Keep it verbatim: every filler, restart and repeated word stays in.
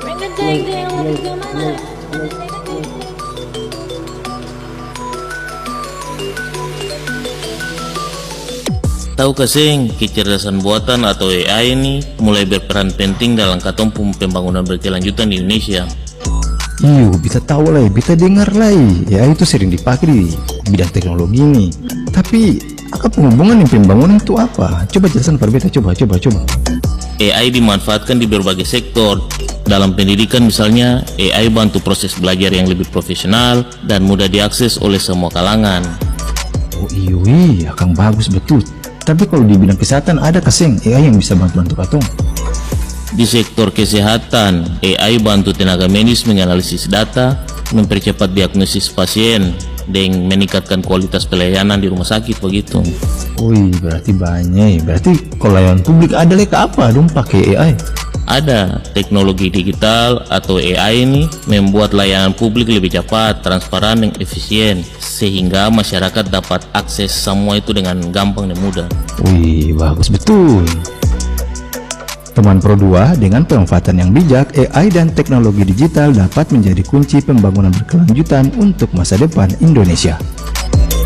Tahu kasing, kecerdasan buatan atau A I ini mulai berperan penting dalam katong pembangunan berkelanjutan di Indonesia. Iyo, bisa tahu lah, bisa dengar lah. A I itu sering dipakai di bidang teknologi ini. Tapi, apa penghubungan dengan pembangunan itu apa? Coba jelaskan perbeda, coba, coba, coba. A I dimanfaatkan di berbagai sektor. Dalam pendidikan misalnya, A I bantu proses belajar yang lebih profesional dan mudah diakses oleh semua kalangan. Oh iyo, iya, akan bagus betul. Tapi kalau di bidang kesehatan ada kasing A I yang bisa bantu-bantu katong. Di sektor kesehatan, A I bantu tenaga medis menganalisis data, mempercepat diagnosis pasien, dan meningkatkan kualitas pelayanan di rumah sakit begitu. Wih, berarti banyak. Berarti kalau layanan publik ada leka apa dong pakai A I? Ada teknologi digital atau A I ini membuat layanan publik lebih cepat, transparan, dan efisien, sehingga masyarakat dapat akses semua itu dengan gampang dan mudah. Wih, bagus betul. Teman Pro dua, dengan pemanfaatan yang bijak, A I dan teknologi digital dapat menjadi kunci pembangunan berkelanjutan untuk masa depan Indonesia.